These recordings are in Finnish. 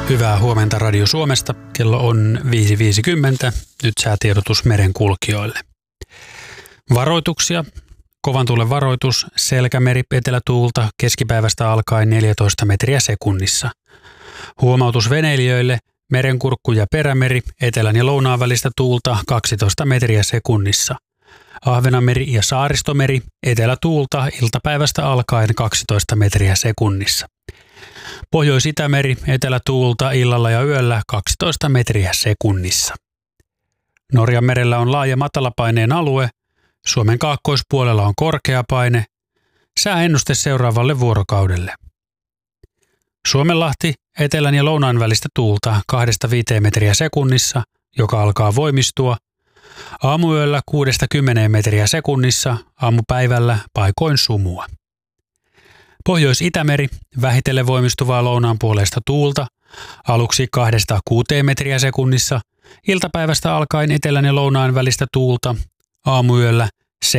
Hyvää huomenta Radio Suomesta. Kello on 5.50. Nyt säätiedotus merenkulkijoille. Varoituksia. Kovan tuulen varoitus. Selkämeri etelätuulta keskipäivästä alkaen 14 metriä sekunnissa. Huomautus veneilijöille. Merenkurkku ja Perämeri etelän ja lounaan välistä tuulta 12 metriä sekunnissa. Ahvenanmeri ja Saaristomeri etelätuulta iltapäivästä alkaen 12 metriä sekunnissa. Pohjois-Itämeri etelätuulta illalla ja yöllä 12 metriä sekunnissa. Norjan merellä on laaja matalapaineen alue. Suomen kaakkoispuolella on korkea paine. Sääennuste seuraavalle vuorokaudelle. Suomenlahti etelän ja lounaan välistä tuulta 2-5 metriä sekunnissa, joka alkaa voimistua. Aamuyöllä 6-10 metriä sekunnissa, aamupäivällä paikoin sumua. Pohjois-Itämeri vähitellen voimistuvaa lounaanpuoleista tuulta, aluksi 2-6 metriä sekunnissa, iltapäivästä alkaen etelän ja lounaan välistä tuulta, aamuyöllä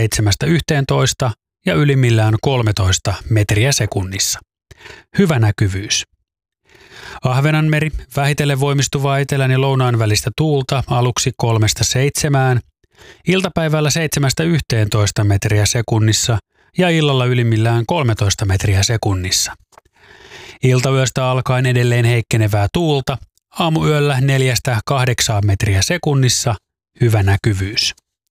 7-11 ja ylimmillään 13 metriä sekunnissa. Hyvä näkyvyys. Ahvenanmeri vähitellen voimistuvaa etelän ja lounaan välistä tuulta, aluksi 3-7, iltapäivällä 7-11 metriä sekunnissa ja illalla ylimmillään 13 metriä sekunnissa. Iltayöstä alkaen edelleen heikkenevää tuulta, aamuyöllä 4-8 metriä sekunnissa, hyvä näkyvyys.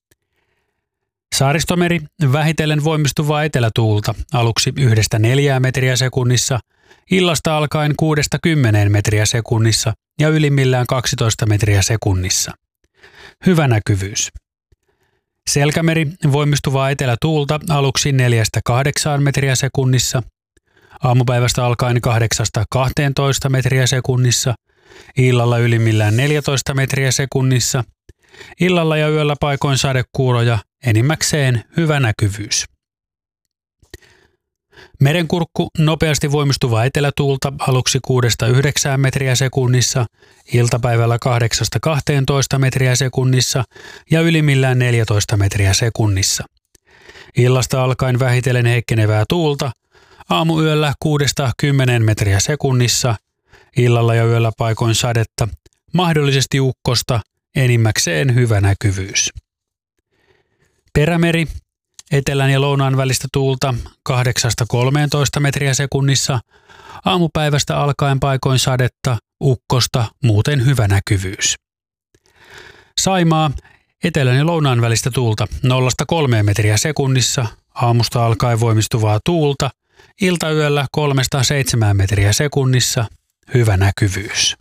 Saaristomeri vähitellen voimistuvaa etelätuulta, aluksi 1-4 metriä sekunnissa, illasta alkaen 6-10 metriä sekunnissa ja ylimmillään 12 metriä sekunnissa. Hyvä näkyvyys. Selkämeri voimistuvaa etelätuulta aluksi 4-8 metriä sekunnissa, aamupäivästä alkaen 8-12 metriä sekunnissa, illalla ylimmillään 14 metriä sekunnissa, illalla ja yöllä paikoin sadekuuroja, enimmäkseen hyvä näkyvyys. Merenkurkku nopeasti voimistuvaa etelätuulta aluksi 6-9 metriä sekunnissa, iltapäivällä 8-12 metriä sekunnissa ja ylimmillään 14 metriä sekunnissa. Illasta alkaen vähitellen heikkenevää tuulta, aamuyöllä 6-10 metriä sekunnissa, illalla ja yöllä paikoin sadetta, mahdollisesti ukkosta, enimmäkseen hyvä näkyvyys. Perämeri etelän ja lounaan välistä tuulta 8-13 metriä sekunnissa, aamupäivästä alkaen paikoin sadetta, ukkosta, muuten hyvä näkyvyys. Saimaa etelän ja lounaan välistä tuulta 0-3 metriä sekunnissa, aamusta alkaen voimistuvaa tuulta, iltayöllä 3-7 metriä sekunnissa, hyvä näkyvyys.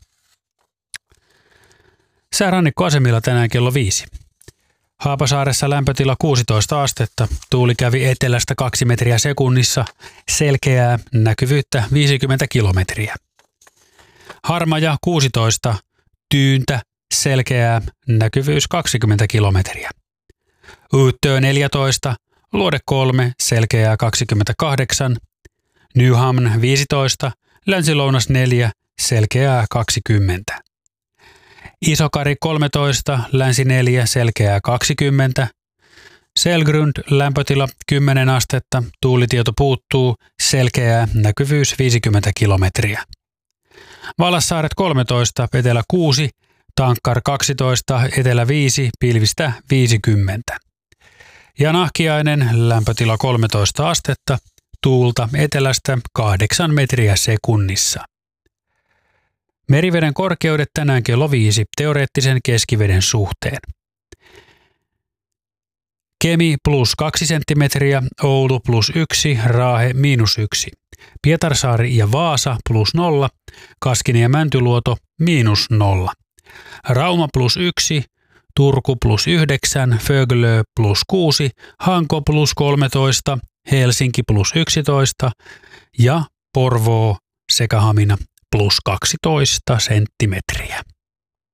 Säärannikkoasemilla tänään kello 5. Haapasaaressa lämpötila 16 astetta, tuuli kävi etelästä 2 metriä sekunnissa, selkeää, näkyvyyttä 50 kilometriä. Harmaja 16, tyyntä, selkeää, näkyvyys 20 kilometriä. Uuttöö 14, luode 3, selkeää 28, Nyhamn 15, länsi-lounas 4, selkeää 20. Isokari 13, länsi 4, selkeää 20. Selgrund lämpötila 10 astetta, tuulitieto puuttuu, selkeää, näkyvyys 50 kilometriä. Valassaaret 13, etelä 6, Tankkar 12, etelä 5, pilvistä 50. Ja Nahkiainen lämpötila 13 astetta, tuulta etelästä 8 metriä sekunnissa. Meriveden korkeudet tänään kello 5 teoreettisen keskiveden suhteen. Kemi +2 senttimetriä, Oulu +1, Raahe -1. Pietarsaari ja Vaasa +0, Kaskinen ja Mäntyluoto -0. Rauma +1, Turku +9, Föglö +6, Hanko +13, Helsinki +11 ja Porvoo sekä Hamina +12 senttimetriä.